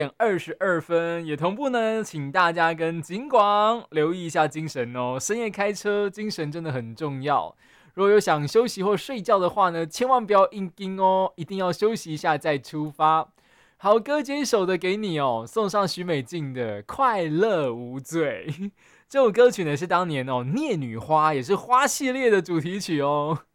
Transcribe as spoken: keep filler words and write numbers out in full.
点二十二分，也同步呢，请大家跟警广留意一下精神哦。深夜开车，精神真的很重要。如果有想休息或睡觉的话呢，千万不要硬盯哦，一定要休息一下再出发。好歌接一首的给你哦，送上许美静的《快乐无罪》。这首歌曲呢是当年哦《孽女花》也是花系列的主题曲哦。